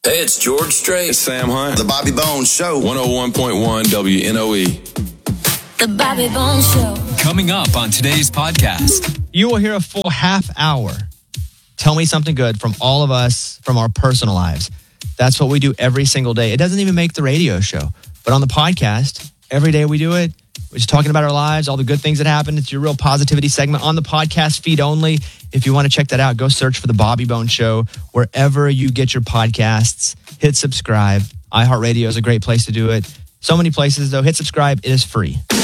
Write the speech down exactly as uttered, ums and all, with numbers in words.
Hey, it's George Strait. It's Sam Hunt. The Bobby Bones Show. one oh one point one W N O E. The Bobby Bones Show. Coming up on today's podcast. You will hear a full half hour. Tell me something good from all of us, from our personal lives. That's what we do every single day. It doesn't even make the radio show. But on the podcast, every day we do it. We're just talking about our lives, all the good things that happen. It's your real positivity segment on the podcast feed only. If you want to check that out, go search for The Bobby Bones Show wherever you get your podcasts. Hit subscribe. iHeartRadio is a great place to do it. So many places, though. Hit subscribe. It is free.